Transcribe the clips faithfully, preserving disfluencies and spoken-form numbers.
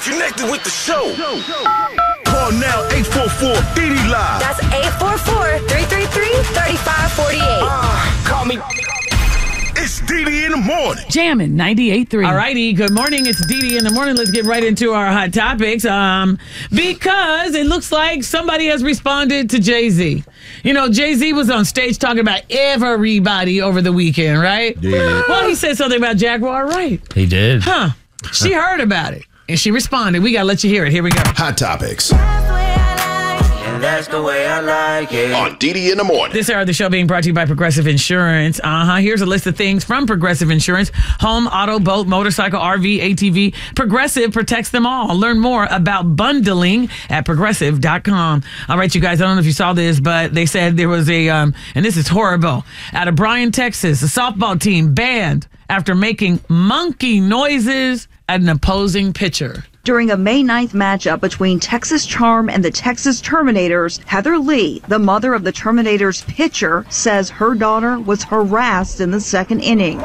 connected with the show. Call now eight four four D D Live. That's eight four four, three three three, three five four eight. Uh, call me. It's D D in the morning. Jammin' ninety-eight point three. All righty. Good morning. It's D D in the morning. Let's get right into our hot topics. Um, because it looks like somebody has responded to Jay-Z. You know, Jay-Z was on stage talking about everybody over the weekend, right? Yeah. Well, he said something about Jaguar Wright. He did. Huh. She heard about it. And she responded. We got to let you hear it. Here we go. Hot topics. That's the way I like it. On D D in the morning. This hour of the show being brought to you by Progressive Insurance. Uh-huh. Here's a list of things from Progressive Insurance. Home, auto, boat, motorcycle, R V, A T V. Progressive protects them all. Learn more about bundling at progressive dot com. All right, you guys, I don't know if you saw this, but they said there was a, um, and this is horrible, out of Bryan, Texas, a softball team banned after making monkey noises at an opposing pitcher. During a May ninth matchup between Texas Charm and the Texas Terminators, Heather Lee, the mother of the Terminators pitcher, says her daughter was harassed in the second inning.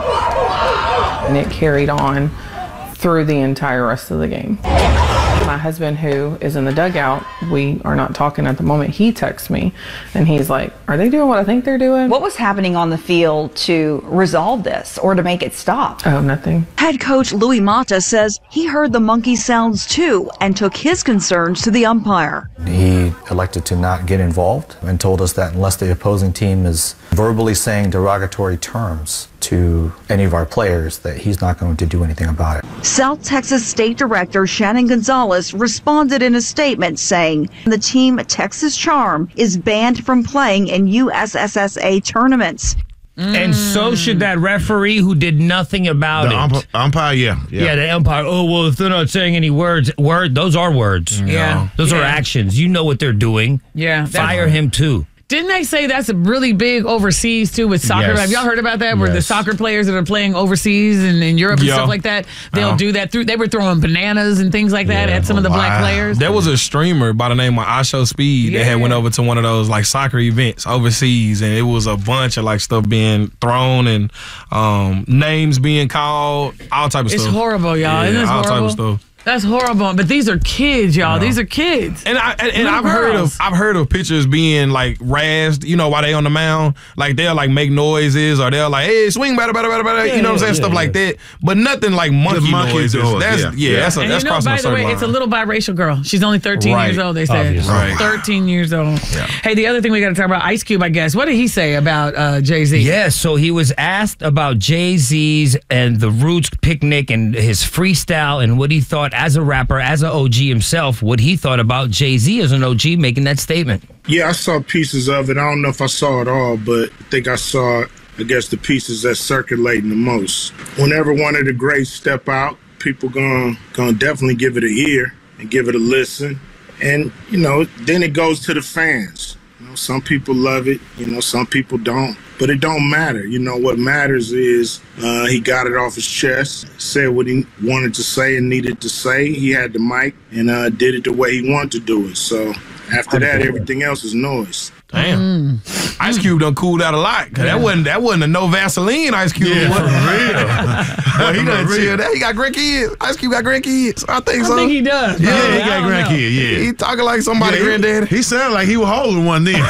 And it carried on through the entire rest of the game. My husband, who is in the dugout, we are not talking at the moment, he texts me and he's like, are they doing what I think they're doing? What was happening on the field to resolve this or to make it stop? Oh, nothing. Head coach Louis Mata says he heard the monkey sounds too and took his concerns to the umpire. He elected to not get involved and told us that unless the opposing team is verbally saying derogatory terms to any of our players, that he's not going to do anything about it. South Texas State Director Shannon Gonzalez responded in a statement saying the team Texas Charm is banned from playing in U S S S A tournaments. Mm. And so should that referee who did nothing about the it. Ump- umpire, yeah, yeah. Yeah, the umpire. Oh, well, if they're not saying any words, word, those are words. Yeah. Those yeah. are actions. You know what they're doing. Yeah. Fire him, too. Didn't they say that's really big overseas, too, with soccer? Yes. Have y'all heard about that? Where Yes. the soccer players that are playing overseas and in Europe and Yeah. stuff like that, they'll Uh-huh. do that. through. They were throwing bananas and things like that Yeah. at some of the black Wow. players. There was a streamer by the name of Asho Speed Yeah. that had went over to one of those like soccer events overseas, and it was a bunch of like stuff being thrown and um, names being called, all type of It's stuff. horrible, y'all. Yeah, Isn't this all horrible? type of stuff. That's horrible. But these are kids, y'all. Yeah. These are kids. And I and, and Little I've heard girls. of I've heard of pitchers being like razzed, you know, while they on the mound. Like they'll like make noises or they'll like, hey, swing batter, batter, batter, batter, Yeah, you know what I'm saying? yeah, Stuff yeah. like that. But nothing like monkey, monkey noises. noise, That's yeah. yeah, Yeah. that's a, And that's you know, crossing by a the certain way, line. it's a little biracial girl. She's only thirteen Right. years old, they said. Obviously. Right. thirteen years old. Yeah. Hey, the other thing we got to talk about, Ice Cube, I guess. What did he say about uh, Jay-Z? Yeah, so he was asked about Jay-Z's and the Roots picnic and his freestyle and what he thought as a rapper, as an O G himself, what he thought about Jay-Z as an O G making that statement. Yeah, I saw pieces of it. I don't know if I saw it all, but I think I saw, I guess, the pieces that's circulating the most. Whenever one of the greats step out, people gonna, gonna definitely give it a ear and give it a listen. And, you know, then it goes to the fans. You know, some people love it, you know, some people don't. But it don't matter. You know, what matters is uh, he got it off his chest, said what he wanted to say and needed to say. He had the mic and uh, did it the way he wanted to do it. So after that, everything else is noise. Damn. Mm. Ice Cube done cooled out a lot. Cause that wasn't that wasn't a no Vaseline Ice Cube. Yeah, for real. Well, he done For real. chilled out. He got grandkids. Ice Cube got grandkids. I think I so. think he does. Yeah, bro. he I got don't know. grandkid, yeah. He talking like somebody Yeah, granddaddy. He, he sounded like he was holding one then.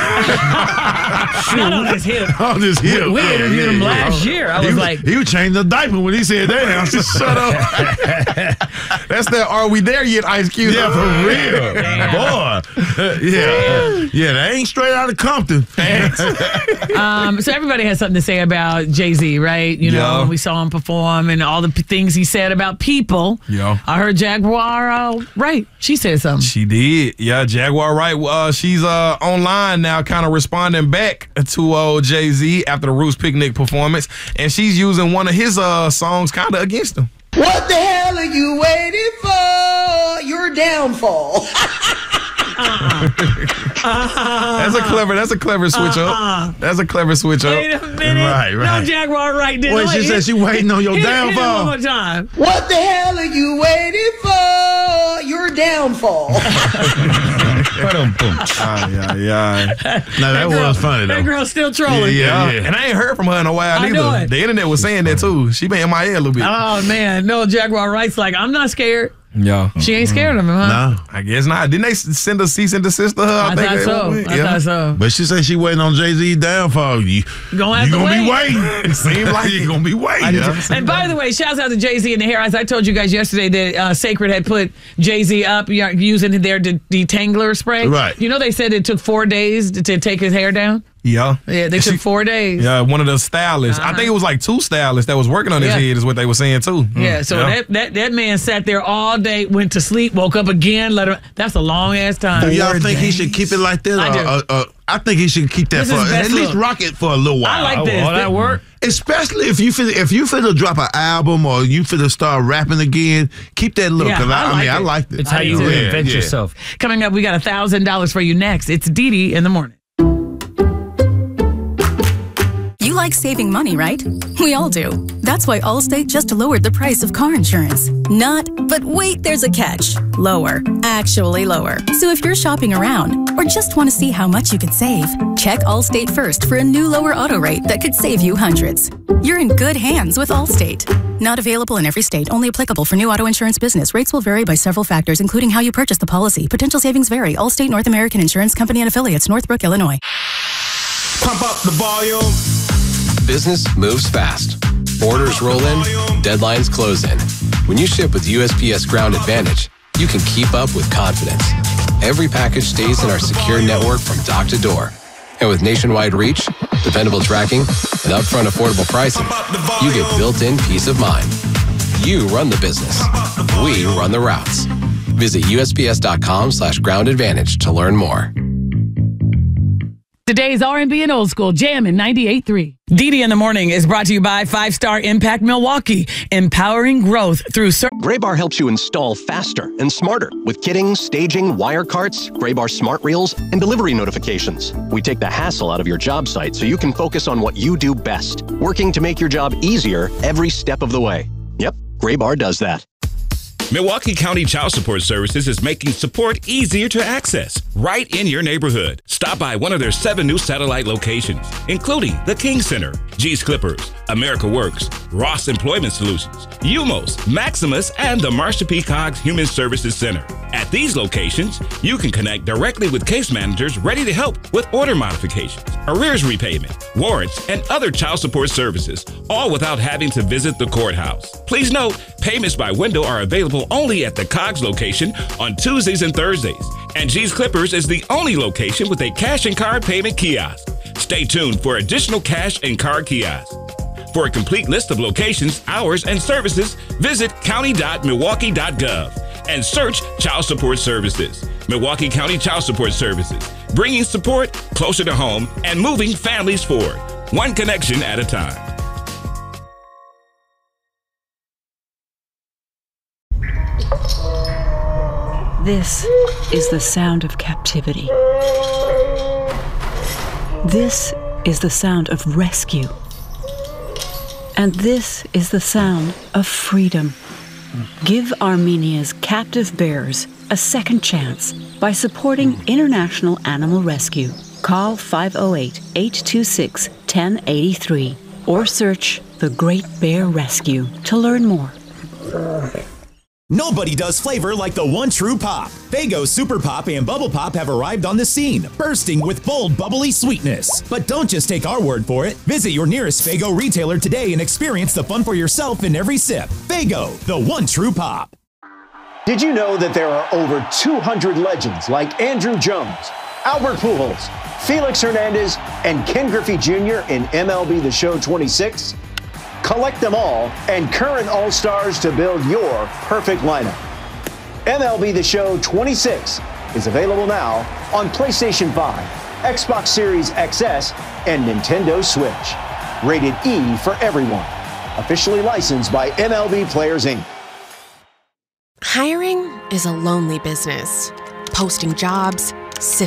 Not on his hip. On his hip. We interviewed him last year. I he was like- he was changing the diaper when he said that. I was just Shut up. That's that Are We There Yet Ice Cube. Yeah, for real. Boy. Yeah. Yeah, that ain't straight out of Compton. Um, so everybody has something to say about Jay-Z, right? You know, Yeah. we saw him perform and all the p- things he said about people. Yeah. I heard Jaguar, uh, right? She said something. She did. Yeah, Jaguar Wright. Uh, she's uh, online now kind of responding back to uh, Jay-Z after the Roots Picnic performance. And she's using one of his uh, songs kind of against him. What the hell are you waiting for? Your downfall. That's a clever. That's a clever switch Uh-uh. up. That's a clever switch up. Wait a minute. Right, right. No, Jaguar Wright didn't. Wait, she said she waiting on your hit, hit it downfall. one more time. What the hell are you waiting for? Your downfall. Ah, yeah, yeah. No, that girl- was funny though. That girl's still trolling. Yeah, yeah. And I ain't heard from her in a while I know either. it. The internet was saying that too. She been in my ear a little bit. Oh man, no, Jaguar Wright's like, I'm not scared. Yeah. She ain't scared of him, huh? No. I guess not. Didn't they send a cease and desist to her? I, I, think thought they so. went. I Yeah. thought so. But she said she waiting on Jay-Z's downfall. You Gonna have you to gonna be wait. waiting. It seems like you're going to be waiting. Yeah. And by the way, shouts out to Jay-Z and the hair. As I told you guys yesterday that uh, Sacred had put Jay-Z up using their de- detangler spray. Right. You know they said it took four days to, to take his hair down? Yeah. Yeah, they She- took four days. Yeah, one of the stylists. I think it was like two stylists that was working on his Yeah. head is what they were saying too. Mm, Yeah, so That, that that man sat there all day, went to sleep, woke up again, let her. That's a long ass time. Do y'all think he should keep it like this? I Or, do. uh, uh, I think he should keep that This for is best at least look. rock it for a little while. I like this. All that work. Especially if you finna, if you finna drop an album or you finna start rapping again, keep that look. Yeah, 'Cause I, I I like mean, I it. liked it. It's how I you do. reinvent Yeah, yeah. yourself. Coming up, we got a thousand dollars for you next. It's Dee Dee in the morning. You like saving money, right? We all do. That's why Allstate just lowered the price of car insurance. Not, but wait, there's a catch. Lower. Actually lower. So if you're shopping around or just want to see how much you could save, check Allstate first for a new lower auto rate that could save you hundreds. You're in good hands with Allstate. Not available in every state. Only applicable for new auto insurance business. Rates will vary by several factors, including how you purchase the policy. Potential savings vary. Allstate North American Insurance Company and Affiliates, Northbrook, Illinois. Pump up the volume. Business moves fast. Orders roll in, deadlines close in. When you ship with U S P S Ground Advantage, you can keep up with confidence. Every package stays in our secure network from dock to door. And with nationwide reach, dependable tracking, and upfront affordable pricing, you get built-in peace of mind. You run the business. We run the routes. Visit U S P S dot com slash ground advantage to learn more. Today's R and B and old school jam in ninety-eight point three. Dee Dee in the morning is brought to you by Five Star Impact Milwaukee, empowering growth through. Ser- Graybar helps you install faster and smarter with kitting, staging, wire carts, Graybar smart reels, and delivery notifications. We take the hassle out of your job site so you can focus on what you do best, working to make your job easier every step of the way. Yep, Graybar does that. Milwaukee County Child Support Services is making support easier to access right in your neighborhood. Stop by one of their seven new satellite locations, including the King Center, G's Clippers, America Works, Ross Employment Solutions, Umos, Maximus, and the Marsha P. Cogs Human Services Center. At these locations, you can connect directly with case managers ready to help with order modifications, arrears repayment, warrants, and other child support services, all without having to visit the courthouse. Please note, payments by window are available only at the Cogs location on Tuesdays and Thursdays, and G's Clippers is the only location with a cash and card payment kiosk. Stay tuned for additional cash and card kiosks. For a complete list of locations, hours, and services, visit county dot milwaukee dot gov and search Child Support Services. Milwaukee County Child Support Services, bringing support closer to home and moving families forward, one connection at a time. This is the sound of captivity. This is the sound of rescue. And this is the sound of freedom. Give Armenia's captive bears a second chance by supporting International Animal Rescue. Call five oh eight, eight two six, one oh eight three or search The Great Bear Rescue to learn more. Nobody does flavor like the one true pop. Faygo Super Pop and Bubble Pop have arrived on the scene, bursting with bold, bubbly sweetness. But don't just take our word for it. Visit your nearest Faygo retailer today and experience the fun for yourself in every sip. Faygo, the one true pop. Did you know that there are over two hundred legends like Andrew Jones, Albert Pujols, Felix Hernandez, and Ken Griffey Junior in M L B The Show twenty-six? Collect them all and current All-Stars to build your perfect lineup. M L B The Show twenty-six is available now on PlayStation five, Xbox Series X S, and Nintendo Switch. Rated E for everyone. Officially licensed by M L B Players, Incorporated. Hiring is a lonely business. Posting jobs,